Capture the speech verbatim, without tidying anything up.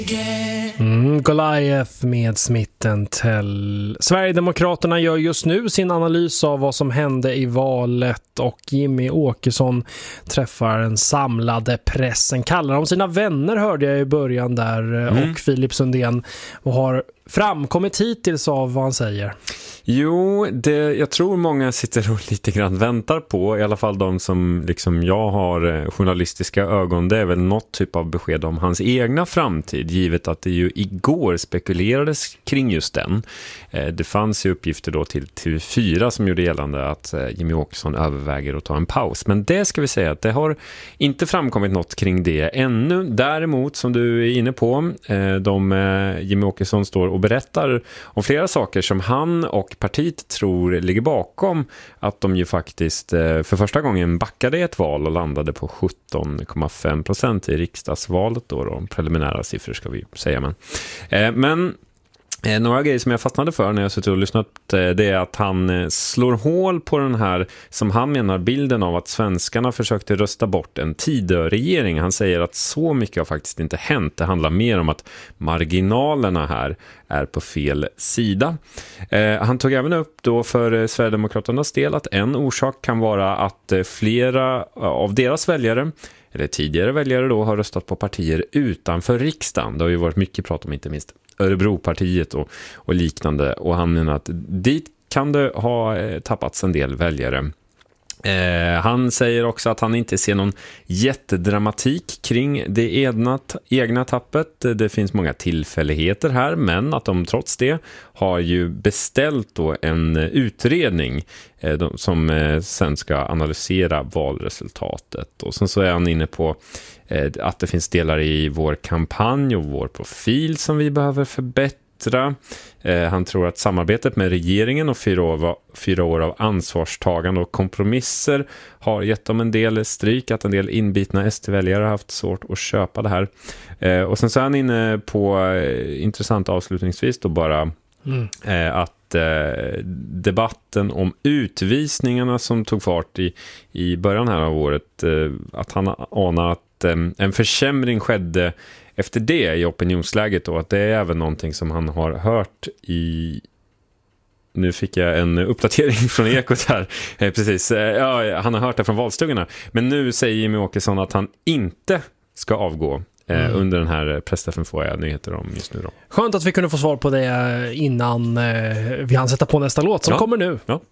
Mm, Goliath med Smith and Tell. Sverigedemokraterna gör just nu sin analys av vad som hände i valet och Jimmy Åkesson träffar den samlade pressen. Kallar de sina vänner, hörde jag i början där, mm. och Filip Sundén, och har framkommit hittills av vad han säger. Jo, det, jag tror många sitter och lite grann väntar på, i alla fall de som liksom jag har journalistiska ögon, det är väl något typ av besked om hans egna framtid, givet att det ju igår spekulerades kring just den. Det fanns ju uppgifter då till T V fyra som gjorde gällande att Jimmy Åkesson överväger att ta en paus, men det ska vi säga att det har inte framkommit något kring det ännu. Däremot, som du är inne på, de, Jimmy Åkesson står och berättar om flera saker som han och partiet tror ligger bakom att de ju faktiskt för första gången backade ett val och landade på sjutton komma fem procent i riksdagsvalet då, då. Preliminära siffror ska vi säga. Men, eh, men eh, några grejer som jag fastnade för när jag suttit och lyssnat, eh, det är att han eh, slår hål på den här, som han menar, bilden av att svenskarna försökte rösta bort en Tidö-regering. Han säger att så mycket har faktiskt inte hänt. Det handlar mer om att marginalerna här är på fel sida. Eh, han tog även upp då för eh, Sverigedemokraternas del att en orsak kan vara att eh, flera av deras väljare, eller tidigare väljare då, har röstat på partier utanför riksdagen. Det har ju varit mycket prat om inte minst Örebropartiet och, och liknande, och han menar att dit kan det ha eh, tappats en del väljare. Eh, han säger också att han inte ser någon jättedramatik kring det egna, egna tappet. Det finns många tillfälligheter här, men att de trots det har ju beställt då en utredning eh, de, som eh, sen ska analysera valresultatet. Och sen så är han inne på eh, att det finns delar i vår kampanj och vår profil som vi behöver förbättra. Eh, han tror att samarbetet med regeringen och fyra år, fyra år av ansvarstagande och kompromisser har gett dem en del stryk, att en del inbitna S D-väljare har haft svårt att köpa det här. Eh, och sen så är han inne på, eh, intressant avslutningsvis då bara, mm. eh, att eh, debatten om utvisningarna som tog fart i, i början här av året, eh, att han anar att eh, en försämring skedde efter det i opinionsläget då, att det är även någonting som han har hört i... Nu fick jag en uppdatering från Ekot här. Eh, precis, ja, han har hört det från valstugorna. Men nu säger Jimmy Åkesson att han inte ska avgå eh, mm. under den här pressträffen, får jag nyheter om just nu då. Skönt att vi kunde få svar på det innan eh, vi hann sätta på nästa låt som ja. kommer nu. Ja.